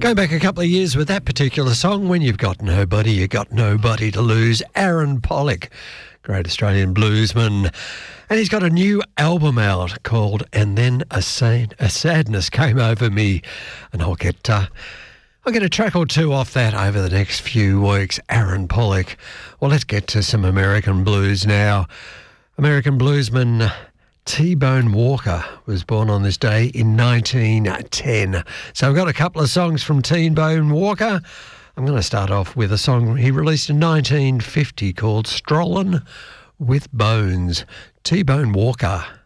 Go back a couple of years with that particular song, When You've Got Nobody, You Got Nobody to Lose. Aaron Pollock, great Australian bluesman. And he's got a new album out called And Then a Sadness Came Over Me. And I'll get a track or two off that over the next few weeks. Aaron Pollock. Well, let's get to some American blues now. American bluesman T-Bone Walker was born on this day in 1910. So I've got a couple of songs from T-Bone Walker. I'm going to start off with a song he released in 1950 called Strollin' with Bones. T-Bone Walker.